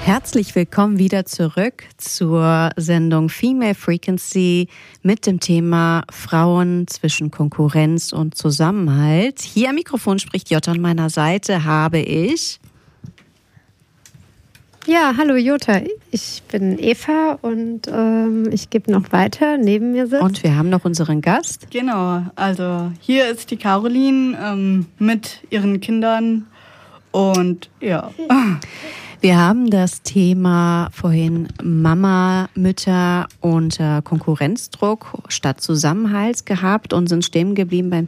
Herzlich willkommen wieder zurück zur Sendung Female Frequency mit dem Thema Frauen zwischen Konkurrenz und Zusammenhalt. Hier am Mikrofon spricht Jutta, an meiner Seite habe ich... Ja, hallo Jutta, ich bin Eva und ich gebe noch weiter, neben mir sitzt. Und wir haben noch unseren Gast. Genau, also hier ist die Caroline mit ihren Kindern und ja... Wir haben das Thema vorhin Mama, Mütter unter Konkurrenzdruck statt Zusammenhalt gehabt und sind stehen geblieben beim